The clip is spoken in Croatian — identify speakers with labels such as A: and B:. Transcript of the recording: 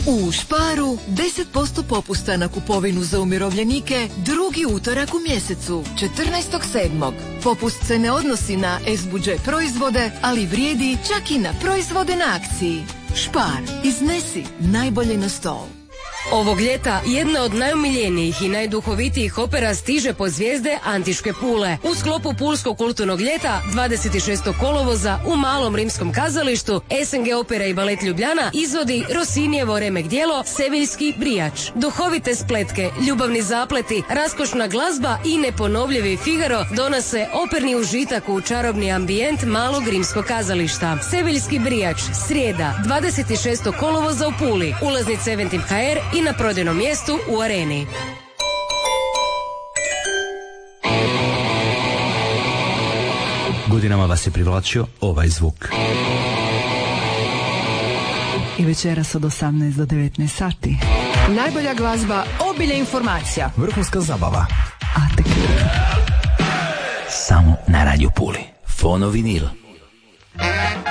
A: U Sparu 10% popusta na kupovinu za umirovljenike drugi utorak u mjesecu, 14.7. Popust se ne odnosi na S-budžet proizvode, ali vrijedi čak i na proizvode na akciji. Spar, iznesi najbolje na stol.
B: Ovog ljeta jedna od najomiljenijih i najduhovitijih opera stiže pod zvijezde Antiške Pule. U sklopu Pulskog kulturnog ljeta 26. kolovoza u Malom rimskom kazalištu SNG Opera i balet Ljubljana izvodi Rossinijevo remek djelo Seviljski brijač. Duhovite spletke, ljubavni zapleti, raskošna glazba i neponovljivi Figaro donose operni užitak u čarobni ambijent Malog rimskog kazališta. Seviljski brijač, srijeda 26. kolovoza u Puli, ulaznice Eventim.hr i na prodajnom mjestu u Areni.
C: Godinama vas je privlačio ovaj zvuk.
D: I večeras od 18 do 19 sati.
A: Najbolja glazba, obilje informacija.
C: Vrhunska zabava.
D: Atek.
C: Samo na Radio Puli. Fono vinil.